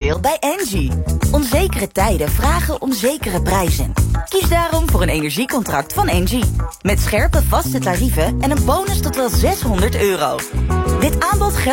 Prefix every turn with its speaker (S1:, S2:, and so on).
S1: voordeel bij Engie. Onzekere tijden vragen om zekere prijzen. Kies daarom voor een energiecontract van Engie. Met scherpe vaste tarieven en een bonus tot wel €600. Dit aanbod geldt